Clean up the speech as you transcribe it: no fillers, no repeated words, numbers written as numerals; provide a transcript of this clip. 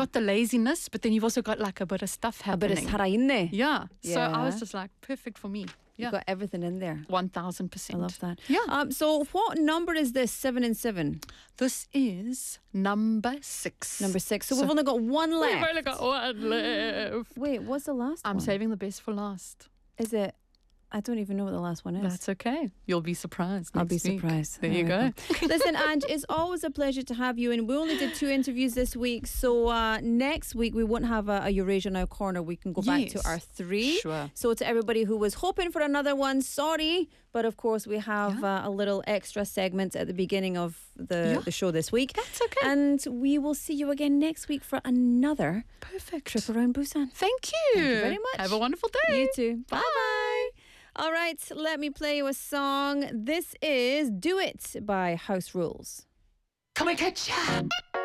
got the laziness, but then you've also got like a bit of stuff happening. A bit of saraine. Yeah. So I was Yeah. just like, perfect for me. Yeah. You got everything in there. 1000%. I love that. Yeah. So what number is this? 7 and 7? This is number 6. Number 6. So we've only got one left. We've only got one left. Wait, what's the last one? I'm saving the best for last. Is it? I don't even know what the last one is. That's okay. You'll be surprised. I'll be next week. surprised. There you go. Listen, Ange, it's always a pleasure to have you. And we only did 2 interviews this week. So next week, we won't have a Eurasia Now corner. We can go back to our 3. Sure. So to everybody who was hoping for another one, sorry. But of course, we have a little extra segment at the beginning of the show this week. That's okay. And we will see you again next week for another Perfect trip around Busan. Thank you. Thank you very much. Have a wonderful day. You too. Bye. All right, let me play you a song. This is Do It by House Rules. Come and catch ya!